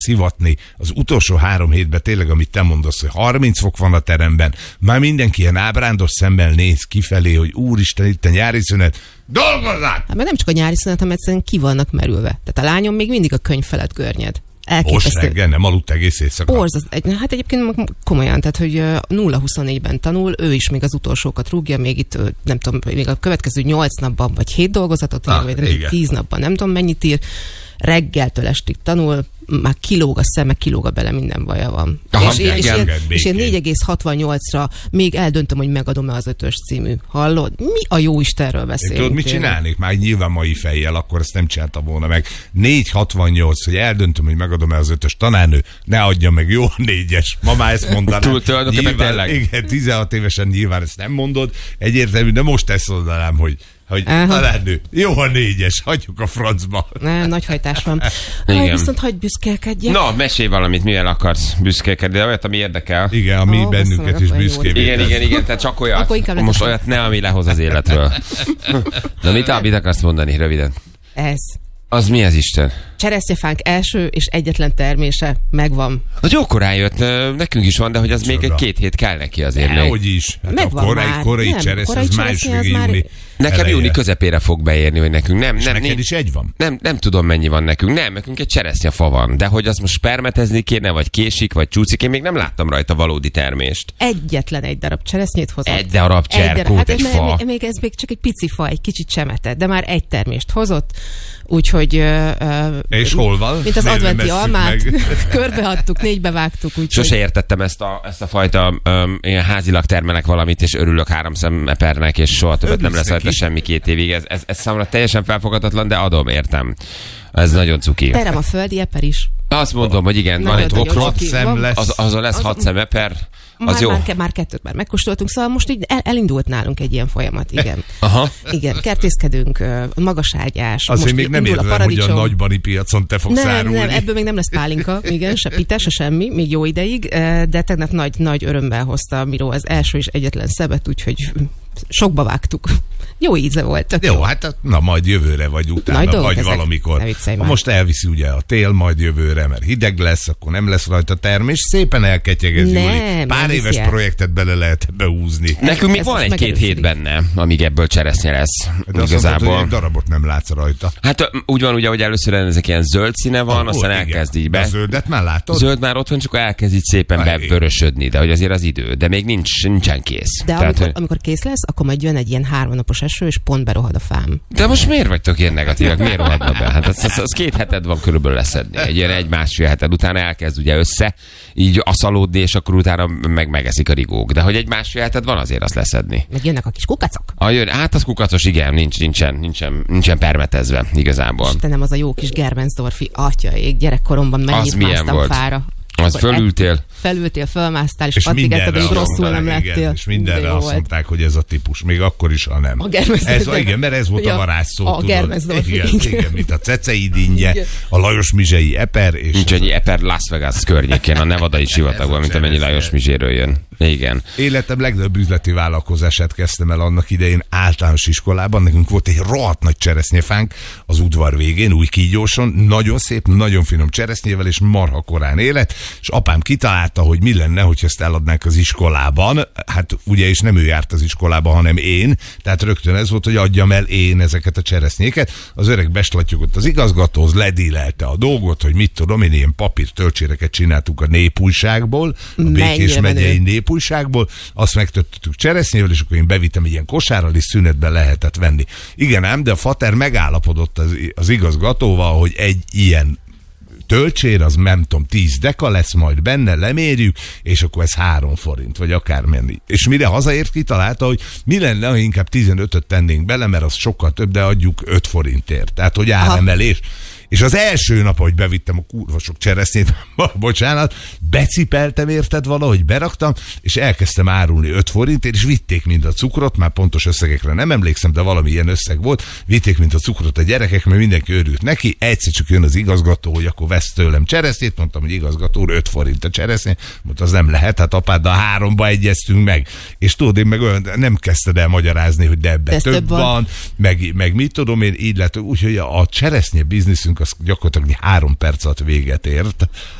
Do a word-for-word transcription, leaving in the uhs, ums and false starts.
szivatni az utolsó három hétben tényleg, amit te mondasz, hogy harminc fok van a teremben, már mindenki ilyen ábrándos szemmel néz kifelé, hogy úristen, itt a nyári szünet, dolgozzák! Hát mert nem csak a nyári szünet, hanem egyszerűen ki vannak merülve. Tehát a lányom még mindig a könyv felett görnyed. Most reggel nem aludt egész éjszaka. Borzasztó. Hát egyébként komolyan, tehát hogy nulla huszonnégyben tanul, ő is még az utolsókat rúgja, még itt nem tudom, még a következő nyolc napban vagy hét dolgozatot ír, ah, vagy tíz napban nem tudom mennyit ír, reggeltől estig tanul, már kilóg a szeme, kilóg a bele, minden baja van. Aha, és, én, és, én, és én négy egész hatvannyolcra még eldöntöm, hogy megadom-e az ötös című. Hallod? Mi a jó Istenről beszélünk? Tudod, mit csinálnék? Már nyilván mai fejjel, akkor ezt nem csináltam volna meg. négy hatvannyolc, hogy eldöntöm, hogy megadom-e az ötös tanárnő, ne adja meg, jó a négyes. Ma már ezt mondanám. Nyilván, igen, tizenhat évesen nyilván ezt nem mondod. Egyértelmű, de most ezt mondanám, hogy hogy talán jó a négyes, hagyjuk a francba. Ne, nagy hajtás van. Haj, viszont hagyj büszkélkedjek. Na, mesélj valamit, mivel akarsz büszkélkedni, de olyat, ami érdekel. Igen, ami oh, bennünket is büszkévé. Igen, igen, igen, tehát csak olyat. Most olyat ne, ami lehoz az életről. Na, mit, mit akarsz mondani, röviden? Ez. Az mi az Isten? Cseresznyefánk első és egyetlen termése megvan. Az jó korán jött, nekünk is van, de hogy az Csoda. Még egy két hét kell neki azért. Ne, hogy is. Hát megvan a korai, már. Korai cseresznye, az május végig júni. Nekem júni közepére fog beérni, hogy nekünk nem. És nem neked nem, is egy van? Nem, nem tudom mennyi van nekünk. Nem, nekünk egy cseresznyefa van. De hogy az most spermetezni kéne, vagy késik, vagy csúszik, én még nem láttam rajta valódi termést. Egyetlen egy darab cseresznyét hozott. Egy darab cserkót, hát egy fa. Még, még ez még csak egy pici fa, egy kicsit csemetett, de már egy termést hozott. Úgyhogy... Uh, és hol van? Mint az adventi almát, körbeadtuk, négybe vágtuk. Úgy Sose értettem ezt a, ezt a fajta um, ilyen házilag termelek valamit, és örülök három szemepernek, és soha többet Örülsz nem lesz rajta semmi két évig. Ez, ez, ez számomra teljesen felfogadatlan, de adom, értem. Ez nagyon cuki. Terem a földi eper is. Azt mondom, hogy igen, van egy hat szem lesz. Az, azon lesz az, hat szem eper. Az már, jó. Már, már kettőt már megkóstoltunk, szóval most így el, elindult nálunk egy ilyen folyamat, igen. Aha. Igen, kertészkedünk, magaságyás. Azért még nem érzem, hogy a nagybani piacon te fogsz nem, árulni. Nem, ebből még nem lesz pálinka, igen, se pite, se semmi, még jó ideig, de tegnap nagy, nagy örömmel hozta a Miró az első és egyetlen szebet, úgyhogy sokba vágtuk. Jó íze volt. Jó, jó, hát na majd jövőre vagy utána, vagy ezek, valamikor. Ha most elviszi ugye a tél, majd jövőre, mert hideg lesz, akkor nem lesz rajta termés. Szépen elketyegez, Júli. Pár éves el. projektet bele lehet behúzni. Nekünk még van egy-két hét benne, amíg ebből cseresznye lesz. De azt mondtad, hogy egy darabot nem látsz rajta. Hát úgy van ugye, hogy először ezek ilyen zöld színe van, ah, aztán elkezd így be. A zöldet már látod? Zöld már ott van, csak elkezd így szépen bevörösödni, de hogy azért az idő. De még nincs, nincsen kész. De Tehát, amikor, amikor kész lesz, akkor majd jön egy ilyen háromnapos eső, és pont berohad a fám. De most miért vagytok ilyen negatívak? Miért rohadna be? Hát az, az, az két heted van körülbelül leszedni. Egy ilyen egy-másfél heted utána elkezd ugye össze, így aszalódni, és akkor utána meg megeszik a rigók. De hogy egy másfél heted van, azért azt leszedni. Meg jönnek a kis kukacok. A jön, hát az kukacos, igen, nincs, nincsen, nincsen, nincsen permetezve igazából. Istenem, az a jó kis Germensdorfi atyaik, gyerekkoromban mennyit másztam fára. Az fölültél? Felültél, fölmásztál, és, és addig etted, hogy rosszul nem lettél. Igen, és mindenre azt volt. Mondták, hogy ez a típus, még akkor is, ha nem. A ez, igen, mert ez volt ja, a varázsszó, a tudod. Igen, igen, mint a Cecei dinnye, a Lajos Mizsei eper. És nincs annyi eper Las Vegas környékén, a nevadai sivatagban, mint amennyi Lajos Mizséről jön. Igen. Életem legnagyobb üzleti vállalkozását kezdtem el annak idején általános iskolában. Nekünk volt egy rohadt nagy cseresznyefánk az udvar végén, új kígyóson, nagyon szép, nagyon finom cseresznyével, és marha korán élet, és apám kitalálta, hogy mi lenne, hogyha ezt eladnánk az iskolában. Hát ugye is nem ő járt az iskolába, hanem én, tehát rögtön ez volt, hogy adjam el én ezeket a cseresznyéket. Az öreg beslatyogott az igazgatóhoz, ledílelte a dolgot, hogy mit tudom, én ilyen papírtölcséreket csináltuk a Népújságból, a Békés megyei Népújságból, azt megtöttük cseresznyével, és akkor én bevittem egy ilyen kosárral, és szünetben lehetett venni. Igen ám, de a fater megállapodott az, az igazgatóval, hogy egy ilyen töltsér, az nem tudom, tíz deka lesz majd benne, lemérjük, és akkor ez három forint, vagy akármennyi. És mire hazaért, kitalálta, hogy mi lenne, ha inkább tizenötöt tennénk bele, mert az sokkal több, de adjuk öt forintért. Tehát, hogy áremelés. És az első nap, hogy bevittem a kurva sok cseresznyét, bocsánat, becipeltem érted valahogy, beraktam, és elkezdtem árulni öt forintért, és vitték mind a cukrot, már pontos összegekre nem emlékszem, de valami ilyen összeg volt, vitték mind a cukrot a gyerekek, mert mindenki örült neki, egyszer csak jön az igazgató, hogy akkor vesz tőlem cseresznyét, mondtam, hogy igazgató, öt forint a cseresznye, mondta, az nem lehet, hát apáddal háromba egyeztünk meg, és tudod, én meg olyan, nem kezdted el magyarázni, hogy de ebben több, több van, van meg, meg mit tudom én, így lett, úgyhogy a cseresznye bizniszünk az gyakorlatilag három perc alatt véget ért.